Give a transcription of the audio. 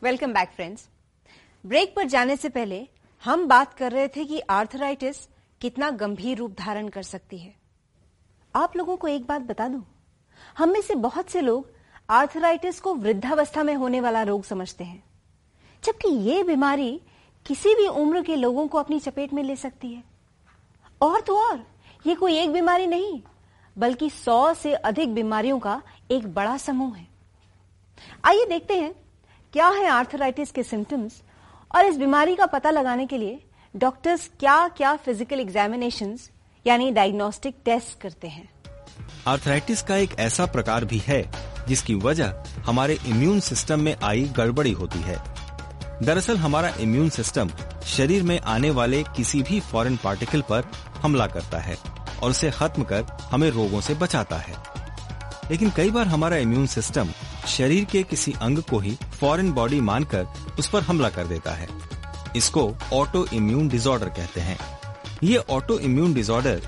Welcome back friends. Break पर जाने से पहले हम बात कर रहे थे कि आर्थराइटिस कितना गंभीर रूप धारण कर सकती है। आप लोगों को एक बात बता दूं, हम में से बहुत से लोग आर्थराइटिस को वृद्धावस्था में होने वाला रोग समझते हैं, जबकि ये बीमारी किसी भी उम्र के लोगों को अपनी चपेट में ले सकती है। और तो और ये कोई एक बीमारी नहीं, बल्कि 100 से अधिक बीमारियों का एक बड़ा समूह है। आइए देखते हैं क्या है आर्थराइटिस के सिम्टम्स और इस बीमारी का पता लगाने के लिए डॉक्टर्स क्या क्या फिजिकल एग्जामिनेशंस यानी डायग्नोस्टिक टेस्ट करते हैं। आर्थराइटिस का एक ऐसा प्रकार भी है जिसकी वजह हमारे इम्यून सिस्टम में आई गड़बड़ी होती है। दरअसल हमारा इम्यून सिस्टम शरीर में आने वाले किसी भी फॉरेन पार्टिकल पर हमला करता है और उसे खत्म कर हमें रोगों से बचाता है। लेकिन कई बार हमारा इम्यून सिस्टम शरीर के किसी अंग को ही फॉरेन बॉडी मानकर उस पर हमला कर देता है। इसको ऑटो इम्यून डिसऑर्डर कहते हैं। ये ऑटो इम्यून डिसऑर्डर